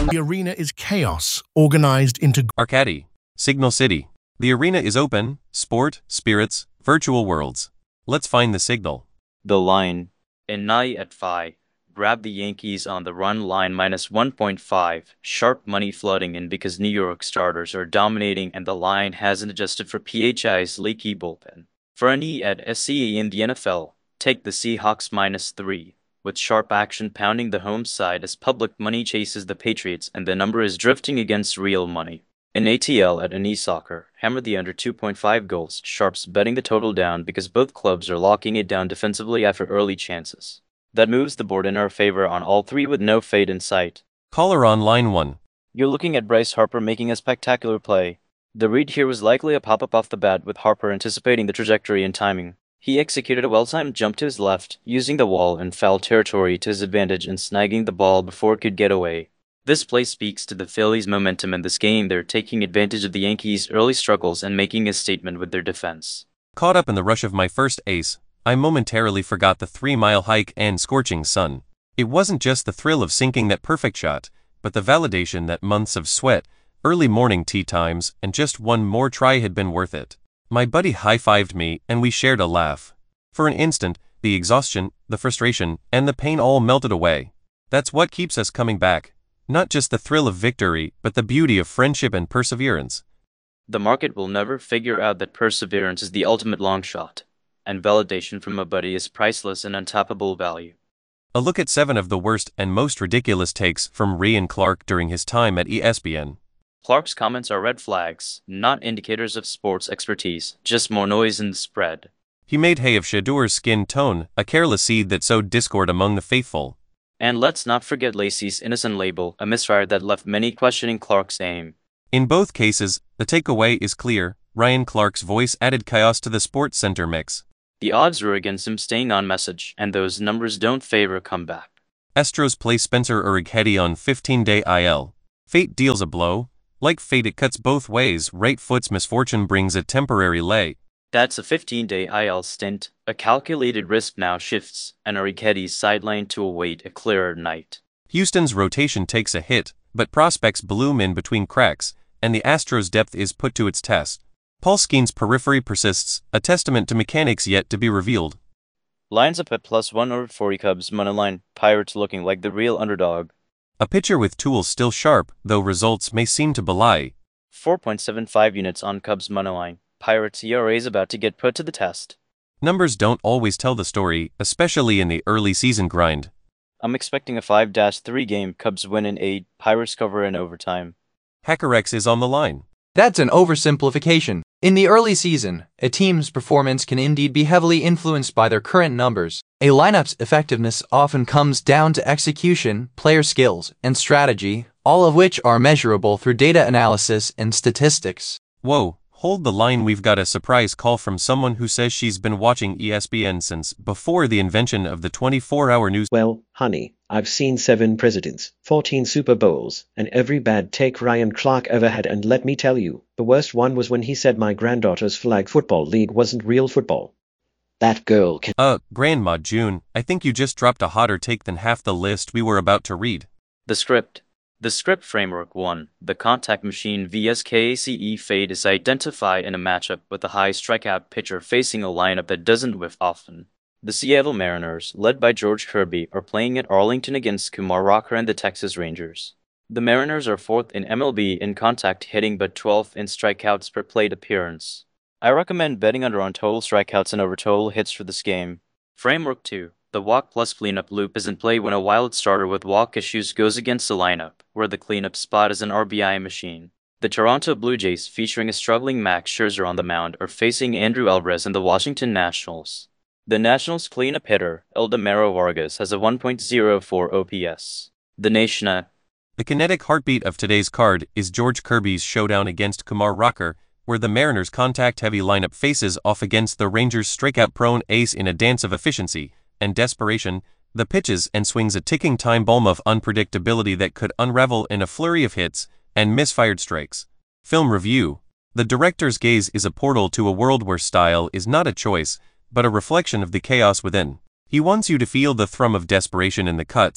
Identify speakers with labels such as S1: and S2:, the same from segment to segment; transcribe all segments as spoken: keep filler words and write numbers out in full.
S1: The arena is chaos, organized into
S2: Arcady, Signal City. The arena is open, sport, spirits, virtual worlds. Let's find the signal.
S3: The line. In night at five. Grab the Yankees on the run line minus one point five. Sharp money flooding in because New York starters are dominating and the line hasn't adjusted for P H I's leaky bullpen. For an E at S C A in the N F L, take the Seahawks minus three, with sharp action pounding the home side as public money chases the Patriots and the number is drifting against real money. In A T L at an E-Soccer, hammer the under two point five goals, sharps betting the total down because both clubs are locking it down defensively after early chances. That moves the board in our favor on all three with no fade in sight.
S2: Caller on line one.
S3: You're looking at Bryce Harper making a spectacular play. The read here was likely a pop-up off the bat with Harper anticipating the trajectory and timing. He executed a well-timed jump to his left, using the wall and foul territory to his advantage and snagging the ball before it could get away. This play speaks to the Phillies' momentum in this game. They're taking advantage of the Yankees' early struggles and making a statement with their defense.
S2: Caught up in the rush of my first ace, I momentarily forgot the three-mile hike and scorching sun. It wasn't just the thrill of sinking that perfect shot, but the validation that months of sweat, early morning tea times, and just one more try had been worth it. My buddy high-fived me and we shared a laugh. For an instant, the exhaustion, the frustration, and the pain all melted away. That's what keeps us coming back. Not just the thrill of victory, but the beauty of friendship and perseverance.
S3: The market will never figure out that perseverance is the ultimate long shot, and validation from a buddy is priceless and untappable value.
S2: A look at seven of the worst and most ridiculous takes from Ryan Clark during his time at E S P N.
S3: Clark's comments are red flags, not indicators of sports expertise, just more noise in the spread.
S2: He made hay of Shadur's skin tone, a careless seed that sowed discord among the faithful.
S3: And let's not forget Lacey's innocent label, a misfire that left many questioning Clark's aim.
S2: In both cases, the takeaway is clear. Ryan Clark's voice added chaos to the Sports Center mix.
S3: The odds were against him staying on message, and those numbers don't favor a comeback.
S2: Astros play Spencer Urquidy on fifteen-day I L. Fate deals a blow. Like fate, it cuts both ways. Right foot's misfortune brings a temporary lay.
S3: That's a fifteen-day I L stint. A calculated risk now shifts, and Urquidy's sidelined to await a clearer night.
S2: Houston's rotation takes a hit, but prospects bloom in between cracks, and the Astros' depth is put to its test. Paul Skeen's periphery persists, a testament to mechanics yet to be revealed.
S3: Lines up at plus one over forty Cubs moneyline, Pirates looking like the real underdog.
S2: A pitcher with tools still sharp, though results may seem to belie.
S3: four point seven five units on Cubs moneyline, Pirates E R A's about to get put to the test.
S2: Numbers don't always tell the story, especially in the early season grind.
S3: I'm expecting a five three game, Cubs win in eight, Pirates cover in overtime.
S2: HackerX is on the line.
S4: That's an oversimplification. In the early season, a team's performance can indeed be heavily influenced by their current numbers. A lineup's effectiveness often comes down to execution, player skills, and strategy, all of which are measurable through data analysis and statistics.
S2: Whoa, hold the line. We've got a surprise call from someone who says she's been watching E S P N since before the invention of the twenty-four hour news.
S5: Well, honey, I've seen seven presidents, fourteen Super Bowls, and every bad take Ryan Clark ever had, and let me tell you, the worst one was when he said my granddaughter's flag football league wasn't real football. That girl can—
S2: Uh, Grandma June, I think you just dropped a hotter take than half the list we were about to read.
S3: The script. The script framework one. The contact machine vs K A C E fade is identified in a matchup with a high strikeout pitcher facing a lineup that doesn't whiff often. The Seattle Mariners, led by George Kirby, are playing at Arlington against Kumar Rocker and the Texas Rangers. The Mariners are fourth in M L B in contact hitting but twelfth in strikeouts per plate appearance. I recommend betting under on total strikeouts and over total hits for this game. Framework two. The walk plus cleanup loop is in play when a wild starter with walk issues goes against a lineup, where the cleanup spot is an R B I machine. The Toronto Blue Jays, featuring a struggling Max Scherzer on the mound, are facing Andrew Alvarez and the Washington Nationals. The Nationals' cleanup hitter, Eldemaro Vargas, has a one point oh four O P S. The Nation.
S2: The kinetic heartbeat of today's card is George Kirby's showdown against Kumar Rocker, where the Mariners' contact-heavy lineup faces off against the Rangers' strikeout-prone ace in a dance of efficiency and desperation. The pitches and swings a ticking time bomb of unpredictability that could unravel in a flurry of hits and misfired strikes. Film review. The director's gaze is a portal to a world where style is not a choice, but a reflection of the chaos within. He wants you to feel the thrum of desperation in the cuts,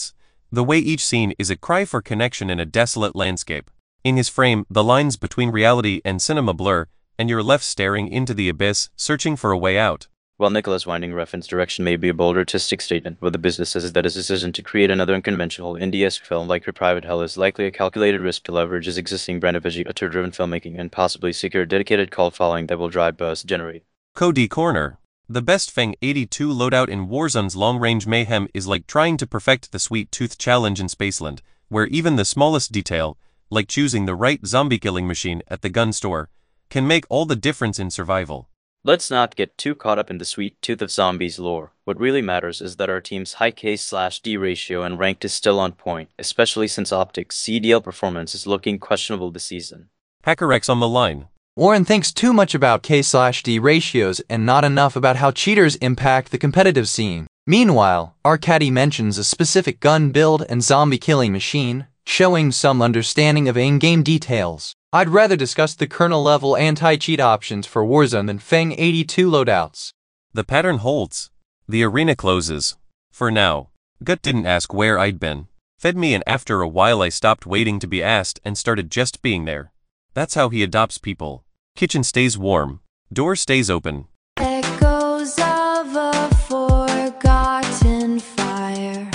S2: The way each scene is a cry for connection in a desolate landscape. In his frame, the lines between reality and cinema blur, and you're left staring into the abyss, searching for a way out.
S3: While Nicholas Winding Refn's direction may be a bold artistic statement, what the business says is that his decision to create another unconventional, indie-esque film like Your Private Hell is likely a calculated risk to leverage his existing brand of auteur-driven filmmaking and possibly secure a dedicated cult following that will drive buzz generate.
S2: Cody Corner. The best Feng eighty-two loadout in Warzone's long-range mayhem is like trying to perfect the Sweet Tooth challenge in Spaceland, where even the smallest detail, like choosing the right zombie-killing machine at the gun store, can make all the difference in survival.
S3: Let's not get too caught up in the Sweet Tooth of Zombies lore. What really matters is that our team's high K slash D ratio and ranked is still on point, especially since Optic's C D L performance is looking questionable this season.
S2: HackerX on the line.
S4: Warren thinks too much about K slash D ratios and not enough about how cheaters impact the competitive scene. Meanwhile, Arcady mentions a specific gun build and zombie killing machine, showing some understanding of in-game details. I'd rather discuss the kernel-level anti-cheat options for Warzone than Feng eighty-two loadouts.
S2: The pattern holds. The arena closes. For now. Gut didn't ask where I'd been. Fed me, and after a while I stopped waiting to be asked and started just being there. That's how he adopts people. Kitchen stays warm. Door stays open.
S6: Echoes of a forgotten fire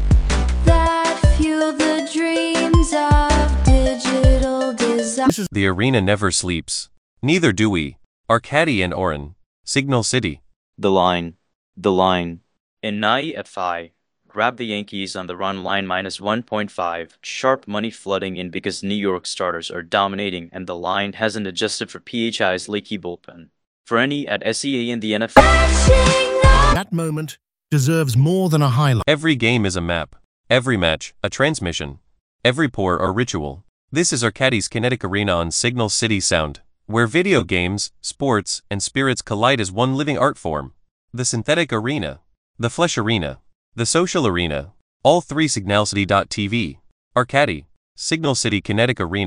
S6: that fuel the dreams of digital desire.
S2: The arena never sleeps. Neither do we. Arcady and Oren. Signal City.
S3: The line. The line. In Nai at five. Grab the Yankees on the run line minus one point five. Sharp money flooding in because New York starters are dominating and the line hasn't adjusted for P H I's leaky bullpen. For any at S E A in the N F L.
S1: That moment deserves more than a highlight.
S2: Every game is a map. Every match, a transmission. Every pour, a ritual. This is Arcady's Kinetic Arena on Signal City Sound, where video games, sports, and spirits collide as one living art form. The synthetic arena. The flesh arena. The social arena. All three Signal City dot T V. Arcady. Signal City Kinetic Arena.